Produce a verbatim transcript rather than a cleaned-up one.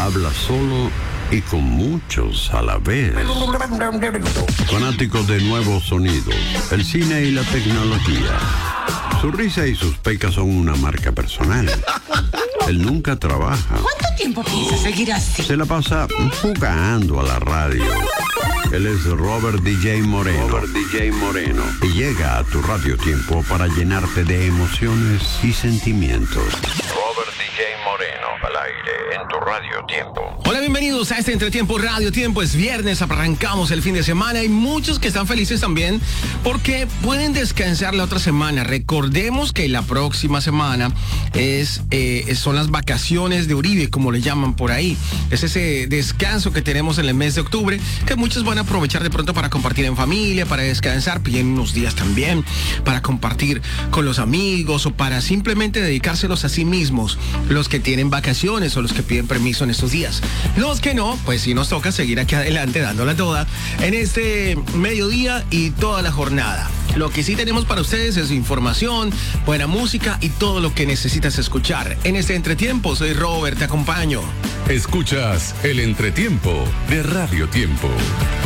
habla solo y con muchos a la vez. Fanático de nuevos sonidos, el cine y la tecnología. Su risa y sus pecas son una marca personal. Él nunca trabaja. ¿Cuánto tiempo piensa seguir así? Se la pasa jugando a la radio. Él es Robert D J Moreno. Robert D J Moreno. Y llega a tu Radio Tiempo para llenarte de emociones y sentimientos. Robert D J Moreno, al aire, en tu Radio Tiempo. Hola, bienvenidos a este Entretiempo Radio Tiempo. Es viernes, arrancamos el fin de semana. Hay muchos que están felices también porque pueden descansar la otra semana. Recordemos que la próxima semana es, eh, son las vacaciones de Uribe, como le llaman por ahí. Es ese descanso que tenemos en el mes de octubre, que muchos van a aprovechar de pronto para compartir en familia, para descansar, piden unos días también, para compartir con los amigos o para simplemente dedicárselos a sí mismos, los que tienen vacaciones o los que piden permiso en estos días. Los que no, pues sí nos toca seguir aquí adelante dándola toda en este mediodía y toda la jornada. Lo que sí tenemos para ustedes es información, buena música y todo lo que necesitas escuchar. En este Entretiempo, soy Robert, te acompaño. Escuchas el Entretiempo de Radio Tiempo.